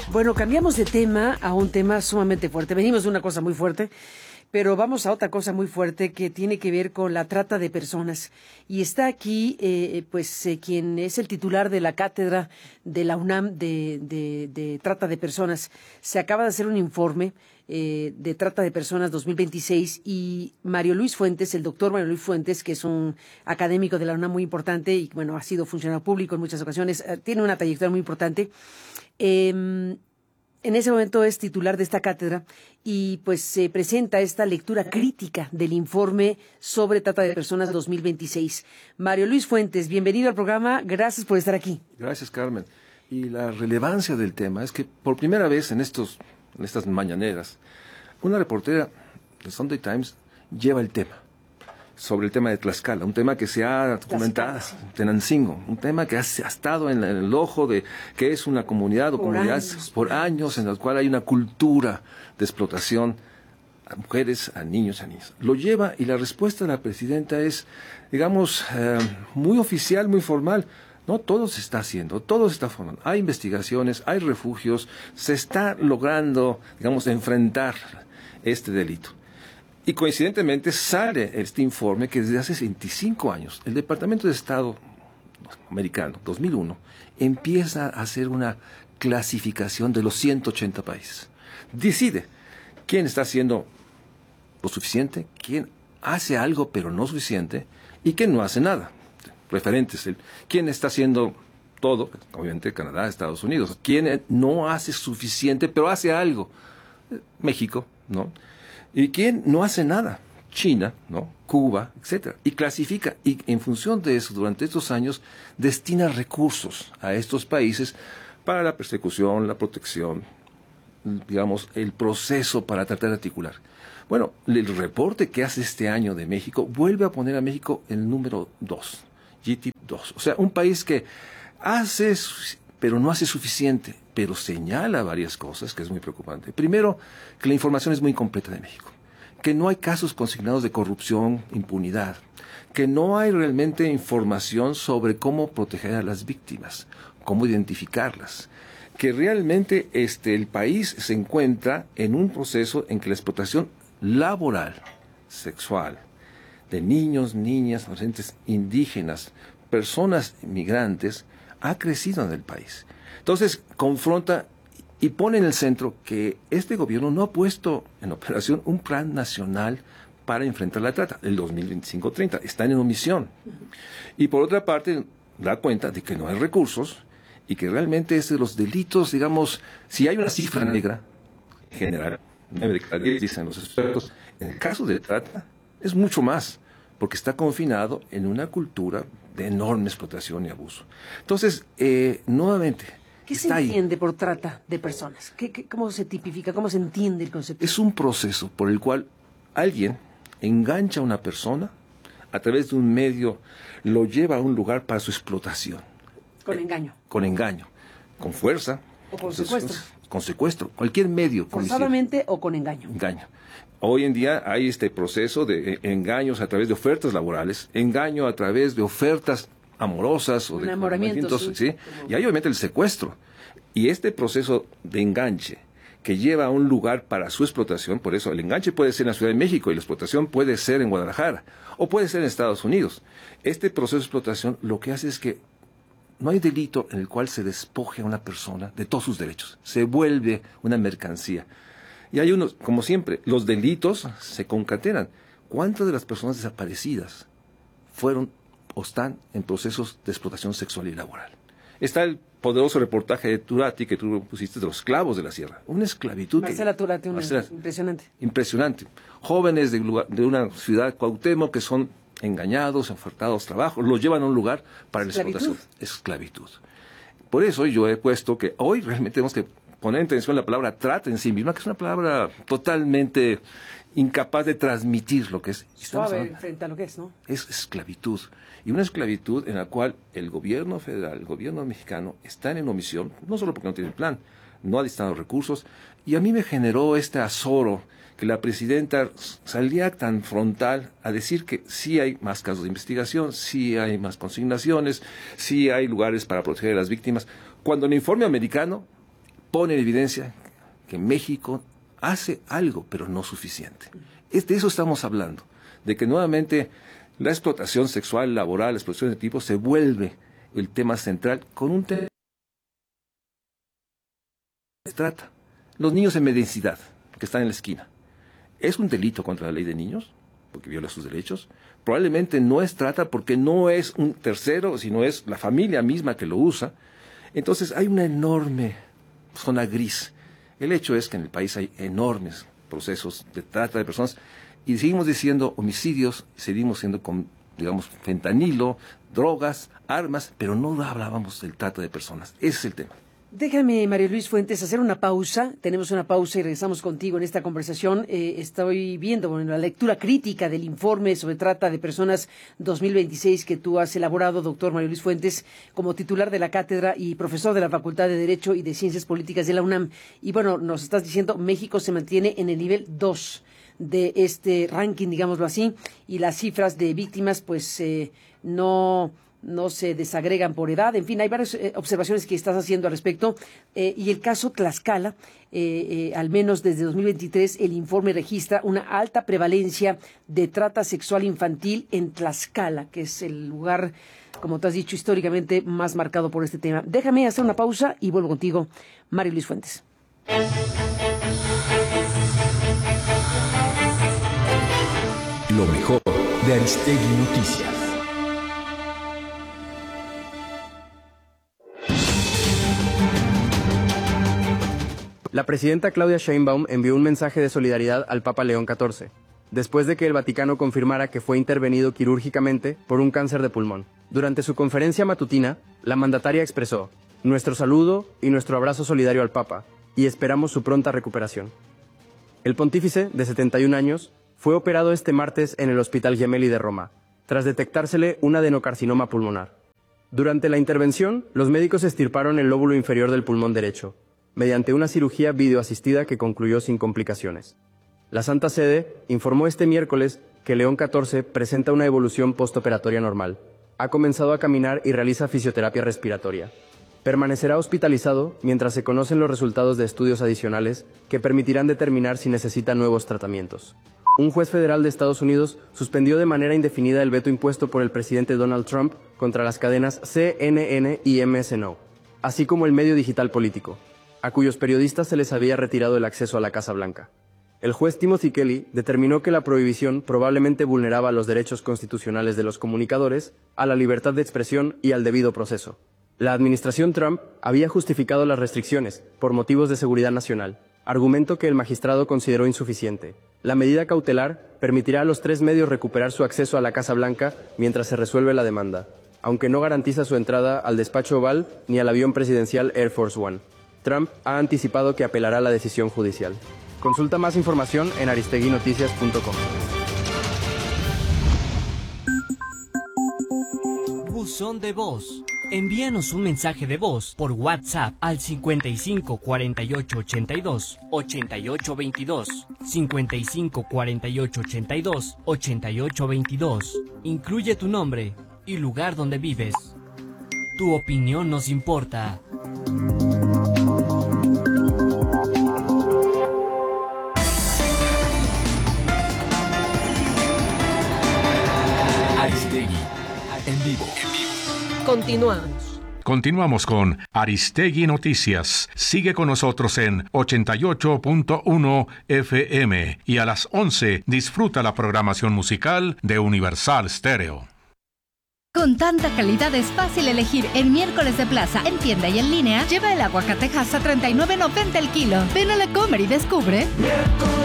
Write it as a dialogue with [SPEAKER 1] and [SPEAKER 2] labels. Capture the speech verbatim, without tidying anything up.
[SPEAKER 1] Bueno, cambiamos de tema a un tema sumamente fuerte. Venimos de una cosa muy fuerte, pero vamos a otra cosa muy fuerte que tiene que ver con la trata de personas. Y está aquí, eh, pues, eh, quien es el titular de la cátedra de la UNAM de, de, de trata de personas. Se acaba de hacer un informe eh, de trata de personas dos mil veintiséis y Mario Luis Fuentes, el doctor Mario Luis Fuentes, que es un académico de la UNAM muy importante y, bueno, ha sido funcionario público en muchas ocasiones, eh, tiene una trayectoria muy importante. Eh, en ese momento es titular de esta cátedra y pues se presenta esta lectura crítica del informe sobre trata de personas dos mil veintiséis. Mario Luis Fuentes, bienvenido al programa, gracias por estar aquí.
[SPEAKER 2] Gracias, Carmen. Y la relevancia del tema es que por primera vez en estos, en estas mañaneras, una reportera del Sunday Times lleva el tema. Sobre el tema de Tlaxcala, un tema que se ha documentado, sí. Tenancingo, un tema que ha, ha estado en, la, en el ojo de que es una comunidad o comunidades años. por años en la cual hay una cultura de explotación a mujeres, a niños, a niñas. Lo lleva y la respuesta de la presidenta es, digamos, eh, muy oficial, muy formal. No, todo se está haciendo, todo se está formando. Hay investigaciones, hay refugios, se está logrando, digamos, enfrentar este delito. Y coincidentemente sale este informe que desde hace veinticinco años el Departamento de Estado americano, dos mil uno, empieza a hacer una clasificación de los ciento ochenta países. Decide quién está haciendo lo suficiente, quién hace algo pero no suficiente y quién no hace nada. Referentes, el, quién está haciendo todo, obviamente Canadá, Estados Unidos, quién no hace suficiente pero hace algo. México, ¿no? ¿Y quién no hace nada? China, ¿no? Cuba, etcétera. Y clasifica. Y en función de eso, durante estos años, destina recursos a estos países para la persecución, la protección, digamos, el proceso para tratar de articular. Bueno, el reporte que hace este año de México vuelve a poner a México en el número dos, G T I P dos. O sea, un país que hace, pero no hace suficiente, pero señala varias cosas que es muy preocupante. Primero, que la información es muy incompleta de México, que no hay casos consignados de corrupción, impunidad, que no hay realmente información sobre cómo proteger a las víctimas, cómo identificarlas, que realmente este, el país se encuentra en un proceso en que la explotación laboral, sexual, de niños, niñas, adolescentes, indígenas, personas migrantes, ha crecido en el país. Entonces, confronta y pone en el centro que este gobierno no ha puesto en operación un plan nacional para enfrentar la trata, el dos mil veinticinco treinta, están en omisión. Y por otra parte, da cuenta de que no hay recursos y que realmente es de los delitos, digamos, si hay una cifra negra, en general, nueve de cada diez, dicen los expertos, en el caso de trata es mucho más, porque está confinado en una cultura de enorme explotación y abuso. Entonces, eh, nuevamente,
[SPEAKER 1] ¿qué se entiende ahí por trata de personas? ¿Qué, qué, ¿Cómo se tipifica? ¿Cómo se entiende el concepto?
[SPEAKER 2] Es un proceso por el cual alguien engancha a una persona a través de un medio, lo lleva a un lugar para su explotación.
[SPEAKER 1] Con engaño.
[SPEAKER 2] Eh, con engaño, con fuerza.
[SPEAKER 1] O con secuestro.
[SPEAKER 2] Con secuestro, cualquier medio.
[SPEAKER 1] Forzadamente o con engaño.
[SPEAKER 2] Engaño. Hoy en día hay este proceso de engaños a través de ofertas laborales, engaño a través de ofertas amorosas o de
[SPEAKER 1] enamoramientos, sí.
[SPEAKER 2] ¿sí? Y hay obviamente el secuestro. Y este proceso de enganche que lleva a un lugar para su explotación, por eso el enganche puede ser en la Ciudad de México y la explotación puede ser en Guadalajara o puede ser en Estados Unidos. Este proceso de explotación lo que hace es que no hay delito en el cual se despoje a una persona de todos sus derechos, se vuelve una mercancía. Y hay unos, como siempre, los delitos se concatenan. ¿Cuántas de las personas desaparecidas fueron o están en procesos de explotación sexual y laboral? Está el poderoso reportaje de Turati que tú pusiste de los esclavos de la sierra. Una esclavitud.
[SPEAKER 1] Marcela
[SPEAKER 2] que,
[SPEAKER 1] Turati, una,
[SPEAKER 2] Marcela,
[SPEAKER 1] impresionante.
[SPEAKER 2] Impresionante. Jóvenes de, lugar, de una ciudad, Cuauhtémoc, que son engañados, ofertados trabajo, los llevan a un lugar para la explotación. Esclavitud. Por eso yo he puesto que hoy realmente tenemos que poner en tensión la palabra trata en sí misma, que es una palabra totalmente incapaz de transmitir lo que es.
[SPEAKER 1] Suave frente a lo que es, ¿no?
[SPEAKER 2] Es esclavitud. Y una esclavitud en la cual el gobierno federal, el gobierno mexicano, están en omisión, no solo porque no tienen plan, no ha destinado recursos. Y a mí me generó este azoro que la presidenta salía tan frontal a decir que sí hay más casos de investigación, sí hay más consignaciones, sí hay lugares para proteger a las víctimas, cuando el informe americano pone en evidencia que México hace algo, pero no suficiente. Es de eso estamos hablando, de que nuevamente la explotación sexual, laboral, la explotación de tipo se vuelve el tema central con un tema de trata. Los niños en mendicidad, que están en la esquina, ¿es un delito contra la ley de niños? Porque viola sus derechos. Probablemente no es trata porque no es un tercero, sino es la familia misma que lo usa. Entonces hay una enorme zona gris. El hecho es que en el país hay enormes procesos de trata de personas y seguimos diciendo homicidios, seguimos siendo con, digamos, fentanilo, drogas, armas, pero no hablábamos del trata de personas. Ese es el tema.
[SPEAKER 1] Déjame, Mario Luis Fuentes, hacer una pausa. Tenemos una pausa y regresamos contigo en esta conversación. Eh, estoy viendo bueno, la lectura crítica del informe sobre trata de personas dos mil veintiséis que tú has elaborado, doctor Mario Luis Fuentes, como titular de la cátedra y profesor de la Facultad de Derecho y de Ciencias Políticas de la UNAM. Y bueno, nos estás diciendo, México se mantiene en el nivel dos de este ranking, digámoslo así, y las cifras de víctimas, pues, eh, no... no se desagregan por edad, en fin, hay varias eh, observaciones que estás haciendo al respecto, eh, y el caso Tlaxcala, eh, eh, al menos desde dos mil veintitrés, el informe registra una alta prevalencia de trata sexual infantil en Tlaxcala, que es el lugar, como tú has dicho, históricamente más marcado por este tema. Déjame hacer una pausa y vuelvo contigo, Mario Luis Fuentes.
[SPEAKER 3] Lo mejor de Aristegui Noticias.
[SPEAKER 4] La presidenta Claudia Sheinbaum envió un mensaje de solidaridad al Papa León catorce, después de que el Vaticano confirmara que fue intervenido quirúrgicamente por un cáncer de pulmón. Durante su conferencia matutina, la mandataria expresó: nuestro saludo y nuestro abrazo solidario al Papa, y esperamos su pronta recuperación. El pontífice, de setenta y un años, fue operado este martes en el Hospital Gemelli de Roma, tras detectársele un adenocarcinoma pulmonar. Durante la intervención, los médicos extirparon el lóbulo inferior del pulmón derecho, mediante una cirugía videoasistida que concluyó sin complicaciones. La Santa Sede informó este miércoles que León catorce presenta una evolución postoperatoria normal. Ha comenzado a caminar y realiza fisioterapia respiratoria. Permanecerá hospitalizado mientras se conocen los resultados de estudios adicionales que permitirán determinar si necesita nuevos tratamientos. Un juez federal de Estados Unidos suspendió de manera indefinida el veto impuesto por el presidente Donald Trump contra las cadenas C N N y M S N O, así como el medio digital político, a cuyos periodistas se les había retirado el acceso a la Casa Blanca. El juez Timothy Kelly determinó que la prohibición probablemente vulneraba los derechos constitucionales de los comunicadores, a la libertad de expresión y al debido proceso. La administración Trump había justificado las restricciones por motivos de seguridad nacional, argumento que el magistrado consideró insuficiente. La medida cautelar permitirá a los tres medios recuperar su acceso a la Casa Blanca mientras se resuelve la demanda, aunque no garantiza su entrada al despacho Oval ni al avión presidencial Air Force One. Trump ha anticipado que apelará a la decisión judicial. Consulta más información en aristegui noticias punto com.
[SPEAKER 5] Buzón de voz. Envíanos un mensaje de voz por WhatsApp al cincuenta y cinco cuarenta y ocho ochenta y dos ochenta y ocho veintidós, cincuenta y cinco cuarenta y ocho ochenta y dos ochenta y ocho veintidós. Incluye tu nombre y lugar donde vives. Tu opinión nos importa.
[SPEAKER 3] Aristegui, en vivo.
[SPEAKER 6] Continuamos.
[SPEAKER 7] Continuamos con Aristegui Noticias. Sigue con nosotros en ochenta y ocho punto uno F M y a las once disfruta la programación musical de Universal Stereo.
[SPEAKER 8] Con tanta calidad es fácil elegir en Miércoles de Plaza, en tienda y en línea. Lleva el aguacatejas a treinta y nueve noventa el kilo. Ven a la Comer y descubre. Miércoles